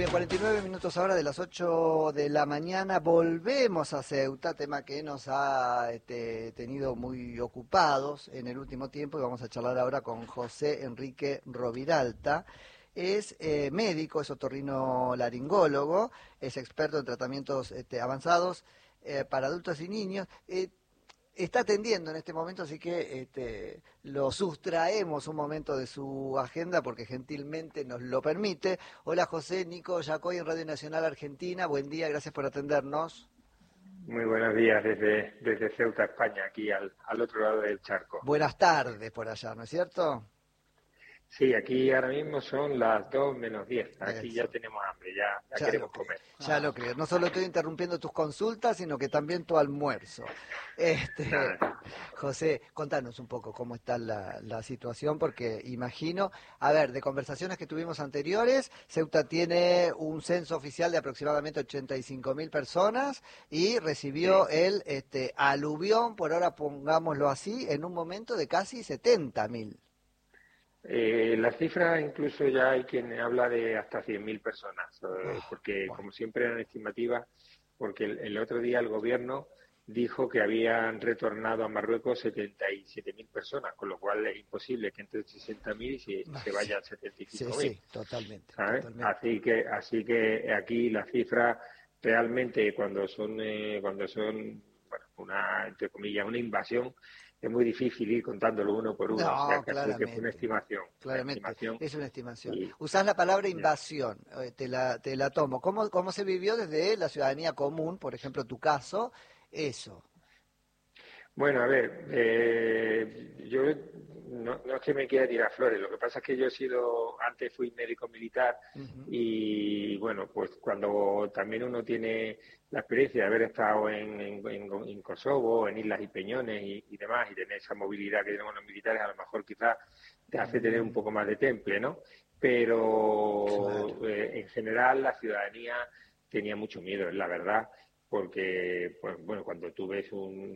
bien, 49 minutos ahora de las 8 de la mañana. Volvemos a Ceuta, tema que nos ha tenido muy ocupados en el último tiempo, y vamos a charlar ahora con José Enrique Roviralta. Es médico, es otorrinolaringólogo, es experto en tratamientos avanzados para adultos y niños. Está atendiendo en este momento, así que lo sustraemos un momento de su agenda porque gentilmente nos lo permite. Hola José, Nico Yacoy en Radio Nacional Argentina. Buen día, gracias por atendernos. Muy buenos días desde Ceuta, España, aquí al otro lado del charco. Buenas tardes por allá, ¿no es cierto? Sí, aquí ahora mismo son las 2 menos 10. Aquí Eso. ya tenemos hambre, ya queremos comer. Ya lo creo. No solo estoy interrumpiendo tus consultas, sino que también tu almuerzo. Nada. José, contanos un poco cómo está la situación, porque imagino, a ver, de conversaciones que tuvimos anteriores, Ceuta tiene un censo oficial de aproximadamente 85.000 personas y recibió el aluvión, por ahora pongámoslo así, en un momento de casi 70.000. La cifra incluso ya hay quien habla de hasta 100.000 personas, porque Bueno. como siempre eran estimativas, porque el otro día el gobierno dijo que habían retornado a Marruecos 77.000 personas, con lo cual es imposible que entre 60.000 y se vayan 75.000. Sí, totalmente. ¿Sabes? Totalmente. Así que aquí la cifra realmente cuando son bueno, entre comillas, una invasión, es muy difícil ir contándolo uno por uno. O sea, No, que así que fue una estimación. claramente, es una estimación. Y, Usás la palabra invasión, te la tomo. ¿Cómo se vivió desde la ciudadanía común, por ejemplo, tu caso, eso? Bueno, a ver, yo no es que me quiera tirar flores, lo que pasa es que antes fui médico militar Uh-huh. y bueno, pues cuando también uno tiene la experiencia de haber estado en Kosovo, en Islas y Peñones y demás, y tener esa movilidad que tenemos los militares, a lo mejor quizás te hace tener un poco más de temple, ¿no? Pero Claro. en general la ciudadanía tenía mucho miedo, es la verdad, porque, pues bueno, cuando tú ves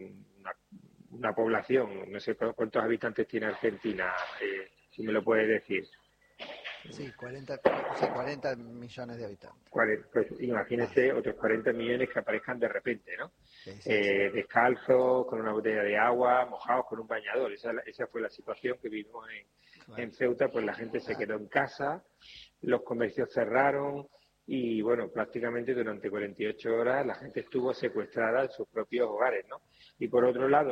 una población, no sé cuántos habitantes tiene Argentina, si me lo puedes decir. Sí, 40 millones de habitantes. Pues Más. imagínese otros 40 millones que aparezcan de repente, ¿no? Sí. Descalzos, con una botella de agua, mojados con un bañador. Esa fue la situación que vivimos en Ceuta, pues la gente se quedó en casa, los comercios cerraron y, bueno, prácticamente durante 48 horas la gente estuvo secuestrada en sus propios hogares, ¿no? Y por otro lado,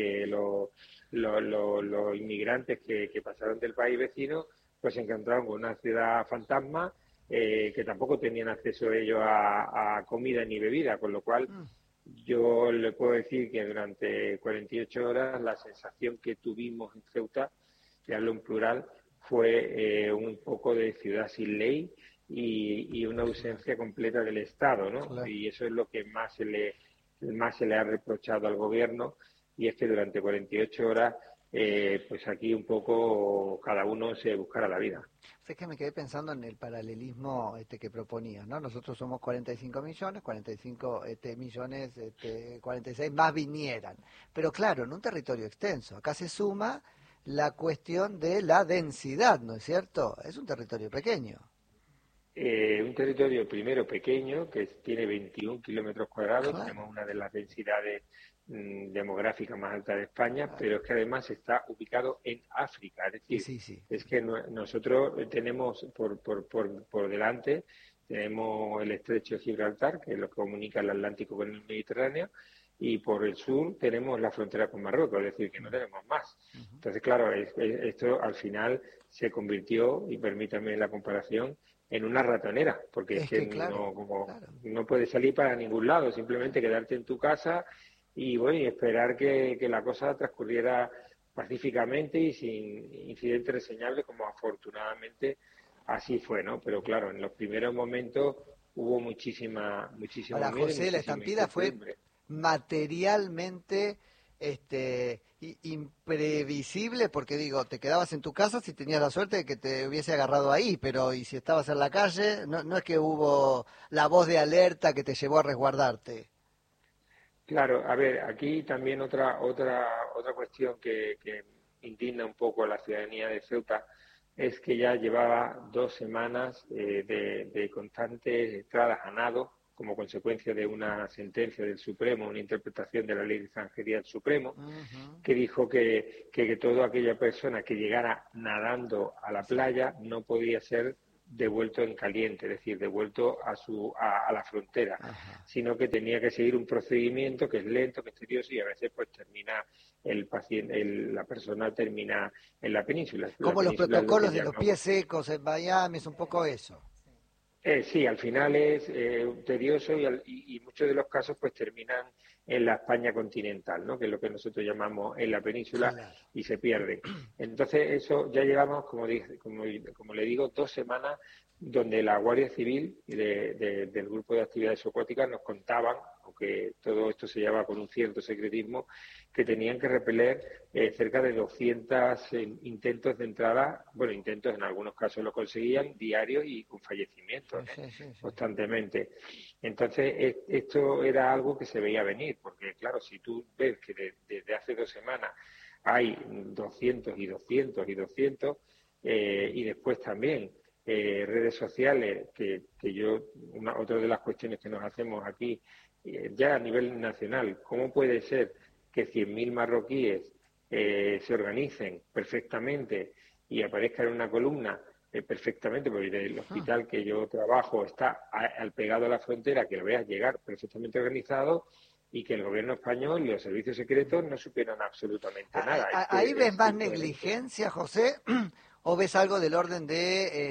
los inmigrantes que pasaron del país vecino, pues se encontraron con una ciudad fantasma, que tampoco tenían acceso ellos a comida ni bebida, con lo cual yo le puedo decir que durante 48 horas la sensación que tuvimos en Ceuta, y hablo en plural, fue un poco de ciudad sin ley y una ausencia completa del Estado, ¿no? Claro. Y eso es lo que más se le ha reprochado al gobierno, y es que durante 48 horas pues aquí un poco cada uno se buscara la vida. Es que me quedé pensando en el paralelismo que proponías, ¿no? Nosotros somos 45 millones, 45 millones, 46 más vinieran. Pero claro, en un territorio extenso. Acá se suma la cuestión de la densidad, ¿no es cierto? Es un territorio pequeño. Un territorio primero pequeño, que tiene 21 kilómetros cuadrados, Claro. tenemos una de las densidades demográficas más altas de España, pero es que además está ubicado en África, es decir, Sí. es que nosotros tenemos por delante, tenemos el estrecho de Gibraltar, que es lo que comunica el Atlántico con el Mediterráneo, y por el sur tenemos la frontera con Marruecos, es decir, que no tenemos más. Entonces, claro, esto al final se convirtió, y permítame la comparación, en una ratonera, porque es que Claro. no puedes salir para ningún lado, simplemente quedarte en tu casa y bueno, y esperar que la cosa transcurriera pacíficamente y sin incidentes reseñables, como afortunadamente así fue, ¿no? Pero claro, en los primeros momentos hubo muchísimo Ahora, miedo y José, la muchísima estampida fue incertidumbre. materialmente imprevisible, porque digo, te quedabas en tu casa si tenías la suerte de que te hubiese agarrado ahí, pero y si estabas en la calle, no es que hubo la voz de alerta que te llevó a resguardarte. Claro, a ver, aquí también otra cuestión que indigna un poco a la ciudadanía de Ceuta, es que ya llevaba 2 semanas de constantes entradas a nado como consecuencia de una sentencia del Supremo, una interpretación de la ley de extranjería del Supremo, que dijo que toda aquella persona que llegara nadando a la playa no podía ser devuelto en caliente, es decir, devuelto a la frontera, sino que tenía que seguir un procedimiento que es lento, que es tedioso y a veces pues termina el paciente, la persona termina en la península. La Como los península es lo que protocolos de los llamamos. pies secos en Miami, es un poco eso. Sí, al final es tedioso y muchos de los casos pues terminan en la España continental, ¿no? Que es lo que nosotros llamamos en la península Claro. y se pierden. Entonces eso ya llevamos, como le digo, 2 semanas donde la Guardia Civil del Grupo de Actividades Acuáticas nos contaban, aunque todo esto se lleva con un cierto secretismo, que tenían que repeler cerca de 200 intentos de entrada, bueno, intentos en algunos casos lo conseguían, diarios y con fallecimientos Sí. constantemente. Entonces, esto era algo que se veía venir, porque claro, si tú ves que desde hace 2 semanas hay 200 y 200 y 200, y después también redes sociales, otra de las cuestiones que nos hacemos aquí, ya a nivel nacional, ¿cómo puede ser que 100.000 marroquíes se organicen perfectamente y aparezcan en una columna perfectamente, porque el hospital que yo trabajo está al pegado a la frontera, que lo veas llegar perfectamente organizado y que el gobierno español y los servicios secretos no supieran absolutamente nada? Es ¿Ahí que ves es más simplemente... negligencia, José? ¿O ves algo del orden de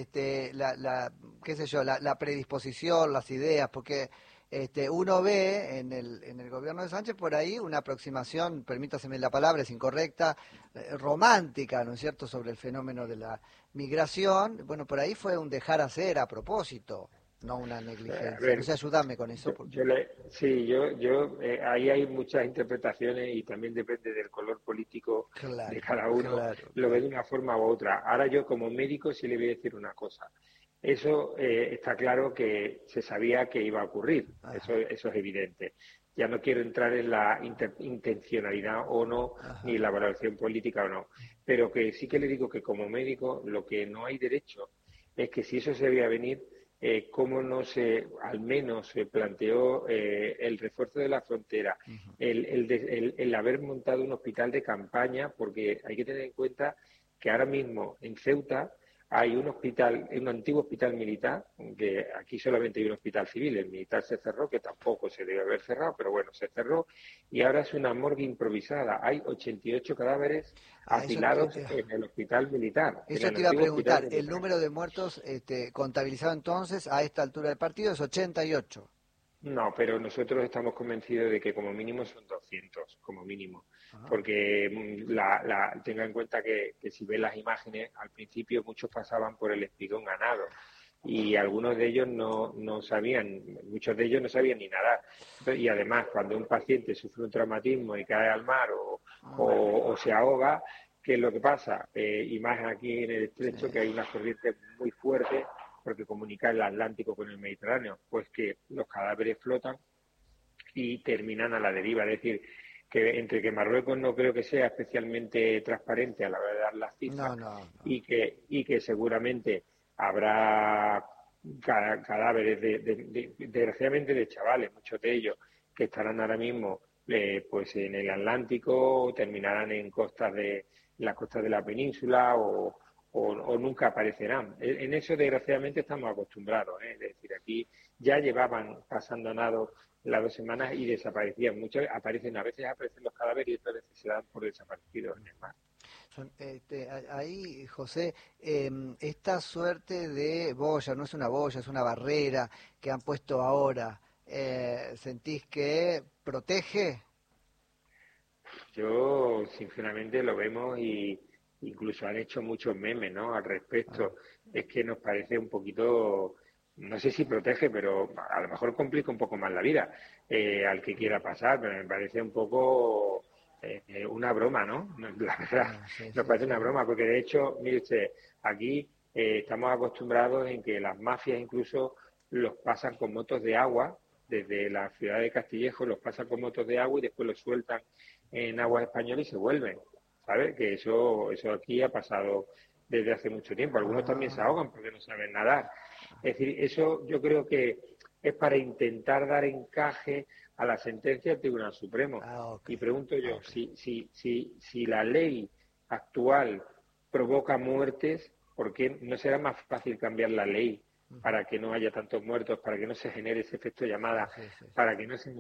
qué sé yo, la predisposición, las ideas? Porque uno ve en el gobierno de Sánchez por ahí una aproximación, permítaseme la palabra, es incorrecta, romántica, ¿no es cierto?, sobre el fenómeno de la migración. Bueno, por ahí fue un dejar hacer a propósito, no una A negligencia. No ver, sé, ayúdame con eso. sí, ahí hay muchas interpretaciones y también depende del color político de Claro, cada uno, claro, lo ve claro. de una forma u otra. Ahora yo como médico sí le voy a decir una cosa. Eso está claro que se sabía que iba a ocurrir, Ajá, eso es evidente. Ya no quiero entrar en la intencionalidad o no, ni ajá. la valoración política o no, pero que sí que le digo que como médico lo que no hay derecho es que si eso se veía venir, cómo no se, al menos se planteó el refuerzo de la frontera, el haber montado un hospital de campaña, porque hay que tener en cuenta que ahora mismo en Ceuta hay un hospital, un antiguo hospital militar, que aquí solamente hay un hospital civil, el militar se cerró, que tampoco se debe haber cerrado, pero bueno, se cerró, y ahora es una morgue improvisada. Hay 88 cadáveres Ah, apilados en el hospital militar, en eso el te iba a antiguo hospital preguntar. El militar. número de muertos contabilizado entonces a esta altura del partido es 88. No, pero nosotros estamos convencidos de que como mínimo son 200, como mínimo. Ah, Porque tenga en cuenta que si ves las imágenes, al principio muchos pasaban por el espigón ganado y algunos de ellos no sabían, muchos de ellos no sabían ni nadar. Y además, cuando un paciente sufre un traumatismo y cae al mar o se ahoga, ¿qué es lo que pasa? Y más aquí en el sí. estrecho, que hay una corriente muy fuerte porque comunica el Atlántico con el Mediterráneo, pues que los cadáveres flotan y terminan a la deriva. Es decir, que entre que Marruecos no creo que sea especialmente transparente a la hora de dar las cifras No, no, no. y que seguramente habrá cadáveres desgraciadamente de chavales, muchos de ellos que estarán ahora mismo pues en el Atlántico o terminarán en las costas de la península o nunca aparecerán. En eso, desgraciadamente, estamos acostumbrados. Es decir, aquí ya llevaban pasando nado las 2 semanas y desaparecían. Muchos aparecen, a veces aparecen los cadáveres y otras veces se dan por desaparecidos en el mar. Ahí, José, esta suerte de boya, no es una boya, es una barrera que han puesto ahora, ¿sentís que protege? Yo, sinceramente, lo vemos y incluso han hecho muchos memes, ¿no? Al Ah, respecto. Es que nos parece un poquito, no sé si protege, pero a lo mejor complica un poco más la vida al que quiera pasar, pero me parece un poco una broma, ¿no? La verdad, sí, nos sí, parece sí. una broma, porque de hecho, mire usted, aquí estamos acostumbrados en que las mafias incluso los pasan con motos de agua, desde la ciudad de Castillejo los pasan con motos de agua y después los sueltan en aguas españolas y se vuelven, ¿sabes? Que eso aquí ha pasado desde hace mucho tiempo. Algunos también se ahogan porque no saben nadar. Es decir, eso yo creo que es para intentar dar encaje a la sentencia del Tribunal Supremo. Y pregunto yo, si la ley actual provoca muertes, ¿por qué no será más fácil cambiar la ley para que no haya tantos muertos, para que no se genere ese efecto llamada, para que no se